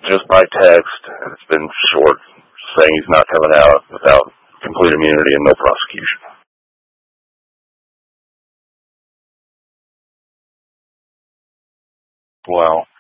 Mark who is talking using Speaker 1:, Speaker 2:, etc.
Speaker 1: just by text, and it's been short, saying he's not coming out without complete immunity and no prosecution.
Speaker 2: Wow.